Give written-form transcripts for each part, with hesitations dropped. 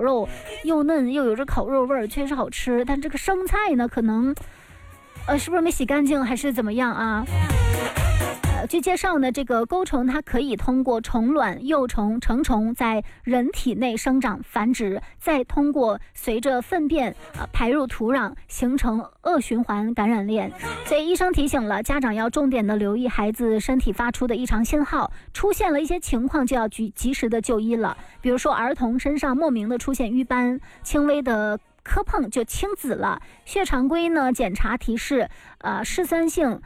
肉，又嫩又有着烤肉味儿，确实好吃。但这个生菜呢，可能是不是没洗干净还是怎么样啊？据介绍呢，这个钩虫它可以通过虫卵、幼虫、成虫在人体内生长繁殖，再通过随着粪便排入土壤，形成恶循环感染链。所以医生提醒了家长要重点的留意孩子身体发出的异常信号，出现了一些情况就要及时的就医了。比如说儿童身上莫名的出现瘀斑，轻微的磕碰就青紫了，血常规呢检查提示嗜酸性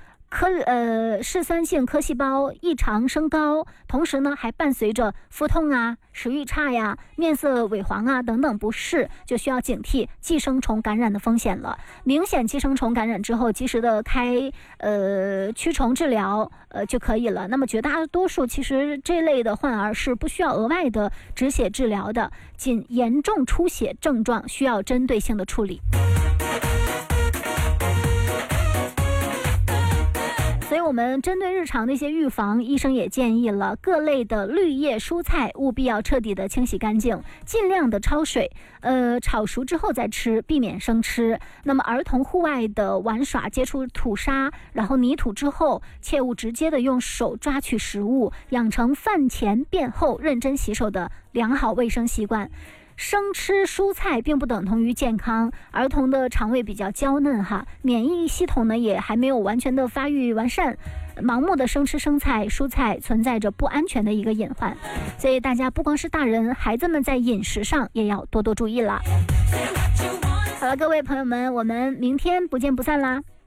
颗细胞异常升高，同时呢还伴随着腹痛啊、食欲差呀、面色萎黄啊等等不适，就需要警惕寄生虫感染的风险了。明显寄生虫感染之后，及时的开驱虫治疗就可以了。那么绝大多数其实这类的患儿是不需要额外的止血治疗的，仅严重出血症状需要针对性的处理。所以我们针对日常的一些预防，医生也建议了各类的绿叶蔬菜务必要彻底的清洗干净，尽量的焯水，炒熟之后再吃，避免生吃。那么儿童户外的玩耍接触土沙然后泥土之后，切勿直接的用手抓取食物，养成饭前便后认真洗手的良好卫生习惯。生吃蔬菜并不等同于健康，儿童的肠胃比较娇嫩免疫系统呢也还没有完全的发育完善，盲目的生吃生菜蔬菜存在着不安全的一个隐患，所以大家不光是大人，孩子们在饮食上也要多多注意了。好了，各位朋友们，我们明天不见不散啦。